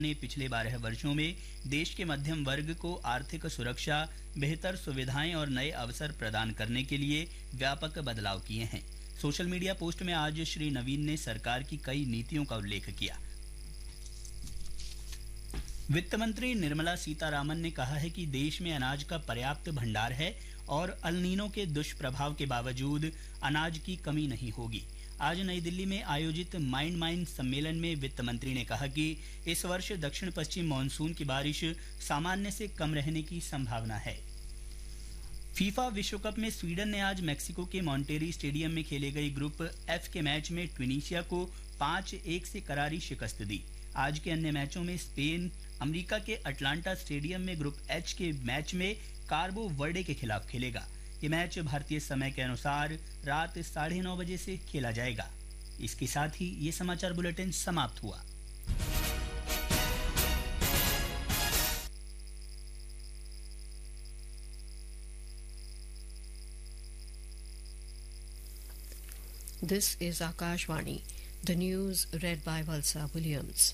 ने पिछले 12 वर्षों में देश के मध्यम वर्ग को आर्थिक सुरक्षा, बेहतर सुविधाएं और नए अवसर प्रदान करने के लिए व्यापक बदलाव किए हैं। सोशल मीडिया पोस्ट में आज श्री नवीन ने सरकार की कई नीतियों का उल्लेख किया। वित्त मंत्री निर्मला सीतारामन ने कहा है कि देश में अनाज का पर्याप्त भंडार है और अल नीनो के दुष्प्रभाव के बावजूद अनाज की कमी नहीं होगी। आज नई दिल्ली में आयोजित माइंड माइन सम्मेलन में वित्त मंत्री ने कहा कि इस वर्ष दक्षिण पश्चिम मानसून की बारिश सामान्य से कम रहने की संभावना है। फीफा विश्व कप में स्वीडन ने आज मेक्सिको के मॉन्टेरी स्टेडियम में खेले गए ग्रुप एफ के मैच में ट्यूनीशिया को 5-1 से करारी शिकस्त दी। आज के अन्य मैचों में स्पेन अमेरिका के अटलांटा स्टेडियम में ग्रुप एच के मैच में कार्बो वर्डे के खिलाफ खेलेगा। ये मैच भारतीय समय के अनुसार रात 9:30 बजे से खेला जाएगा। इसके साथ ही ये समाचार बुलेटिन समाप्त हुआ। This is Akashvani. The news read by Valsa Williams.